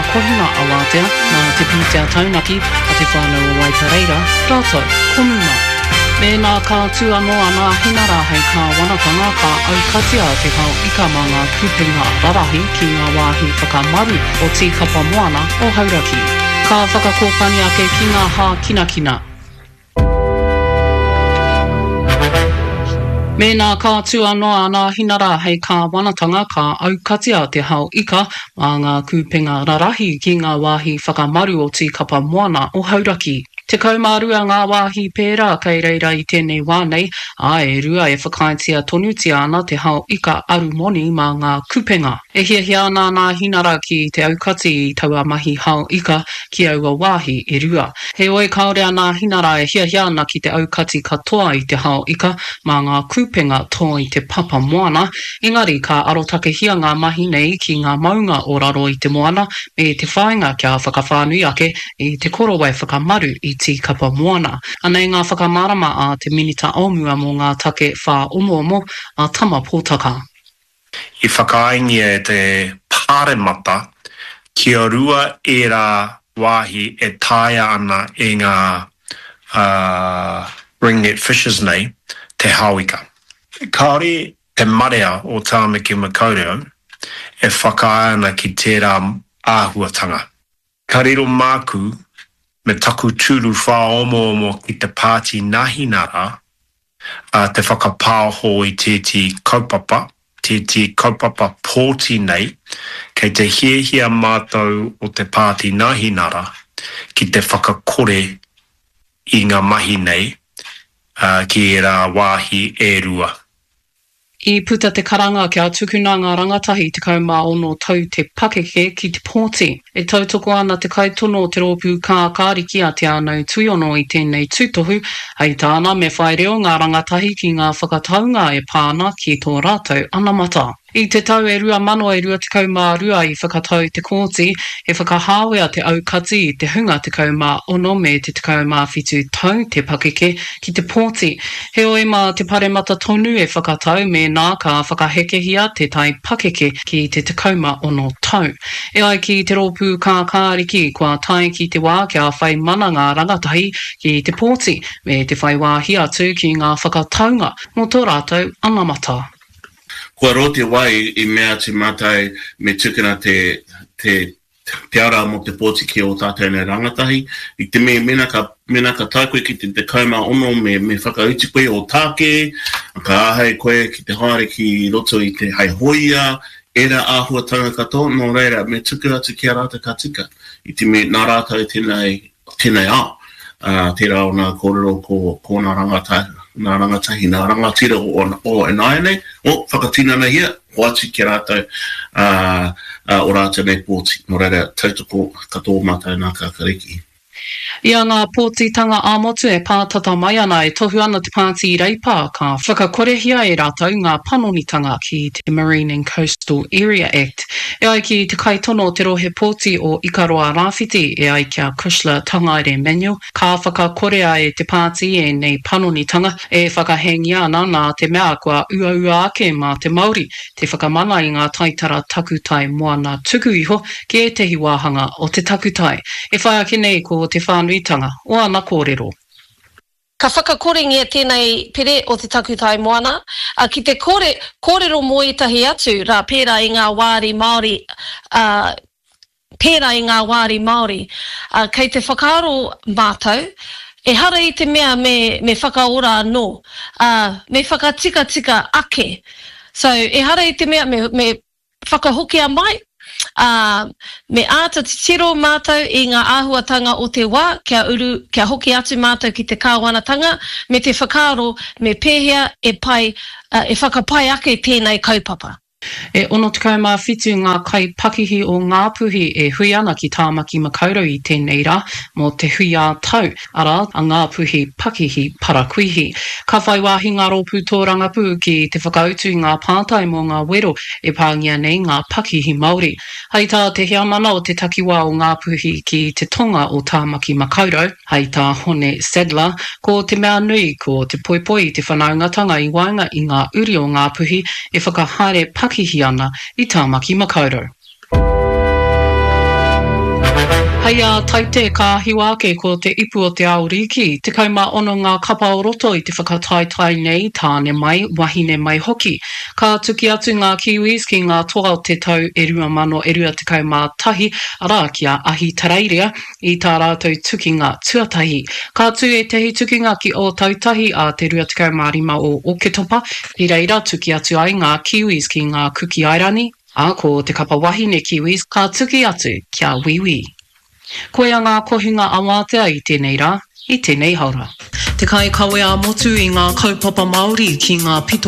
kohina awatea, nā te pītea taunaki, a te whānau o Waipareira, rātou, konuna. Me nā ka tua noa nā hinara hei ka wanatanga ka aukatia te hau ika mā ngā kupenga rarahi ki ngā wāhi whakamaru o tīkapa moana o Hauraki. Ka whakakōpani ake ki ngā hā kinakina. Me nā ka tua noa nā hinara hei ka wanatanga ka aukatia te hau ika mā ngā kupenga rarahi ki ngā wāhi whakamaru o tīkapa moana o Hauraki. Te kaumārua ngā wāhi pērā kei reira i tēnei wānei, e rua e whakaitia tonutia ana te hau ika aru moni mā ngā kupenga. E hiahia ana nā hinara ki te aukati i taua mahi hau ika ki aua wāhi e rua. He oe kaore ana hinara e hiahia ana ki te aukati katoa i te hau ika mā ngā kupenga tō i te papa moana, engari ka arotake hia ngā mahi nei ki ngā maunga o raro i te moana me te whāinga kia whakawhānui ake i te korowai whakamaru i tīkapa moana. Anei ngā whakamārama a te minita omua mō ngā take whā omo a tama pōtaka. I whakaingia e te pāremata, kia rua e rā wāhi e tāia ana e ngā ringnet fishes nei, te hauika. Kāore te marea o Tāmaki Makaurau e whakaana ki tērā āhuatanga. Ka riro māku me taku tūru whaomo ki te pāti nahinara, te whakapāho i tēti kaupapa pōti nei, kei te hiehia mātou o te pāti nahinara, ki te whakakore i ngā mahi nei, ki e rā wāhi e rua. I puta te karanga kia tukuna ngā rangatahi te kaumā tau te pakeke ki te pōti. E tautoko ana te kaitono te rōpū kā kāriki a te anau tuiono i tēnei tūtohu, hei tāna me whai reo ngā rangatahi ki ngā whakataunga e pāna ki tō rātou anamata. I te tau e rua mano e rua te kaumā rua i whakatau te kōti, e whakahāwea te aukati i te hunga te kaumā ono me te kaumā whitu tau te pakeke ki te pōti. He oe mā te paremata tonu e whakatau me nā ka whakahekehia te tai pakeke ki te kaumā ono tau. E ai ki te rōpū kā kāriki kua tai ki te wā kia whai mana ngā rangatahi ki te pōti me te whai wāhi atu ki ngā whakataunga mō tō rātou anamata. Kua rote wai I mea te mātai me tukuna te piara mo te pōti ki o tātou nei rangatahi. I te mena ka tākoe ki te kaumā ono me whakauti koe o tāke, ka ahai koe ki te haere ki roto I te haihoia, era āhuatanga katoa, no reira me tukuna te kia rāta ka tika. I te me nā rātou tēnei ao, tērā o nā kōrero ko nā rangatahi. Nā rangatahi, nā rangatira o enai nei, whakatina nei hia, hoati ki rātou o rātou nei pōti, no reira tautoko katoa mātai nā kakariki. Ia ngā pōtitanga āmotu e pātata mai ana e tohu ana te pāti reipā ka whakakorehia e rātou ngā panonitanga ki te Marine and Coastal Area Act. E ai ki te kaitono te rohe pōti o Ikaroa Rāwhiti e ai kia Chrysler Tangaire Manual, ka whakakorea e te pāti e nei panonitanga e whakahengi ana nā te mea kua ua ake mā te Māori, te whakamana I ngā taitara takutai moana tuku iho ki e tehi wāhanga o te takutai. E whai ake nei ko te whānuitanga o ana kōrero. Ka whakakorengia tēnei pere o te takutai moana, ki te kōrero moetahi atu rā pērā I ngā wāri Māori, kei te whakaaro mātou, e hara I te mea me whakaora anō, me whakatika ake. So, e hara I te mea me whakahokia mai, me āta te tiro mātou I ngā āhuatanga o te wā, kia hoki atu mātou ki te kāwanatanga, me te whakaaro, me pēhea e whakapai ake tēnei kaupapa. E ono te kaumā whitu ngā kai pakihi o Ngāpuhi e hui ana ki Tāmaki Makaurau I tēnei rā mō te hui a tau, ara a Ngāpuhi pakihi parakuihi. Ka whai wāhi ngā rōpū tō rangapu ki te whakautu ngā pātai mō ngā wero e pāngia nei ngā pakihi Māori. Hei tā te hea mana o te takiwā o Ngāpuhi ki te tonga o Tāmaki Makaurau, hei tā Hone Sadler, ko te mea nui ko te poipoi te whanaungatanga I wainga I ngā uri o Ngāpuhi e whakahaere pakihi ana I Tāmaki Makaurau. Aia taite ka hiwa ake ko te ipu o te auriki, te kaima-ono ngā kapa o roto I te whakataitai nei tāne mai, wahine mai hoki. Ka tuki atu ngā Kiwis ki ngā toa o te tau e 2021 ara kia ahi tareiria I tā rātou tukinga tuatahi. Ka tu e tehi tukinga ki o tautahi a te 25 o Oketopa, I reira tuki atu ai ngā Kiwis ki ngā kuki airani, a ko te kapa wahine Kiwis ka tuki atu kia wiwi. Koe a ngā kohinga awatea I tēnei rā, I tēnei haura. Te kai kawea motu I ngā kaupapa Māori ki ngā pito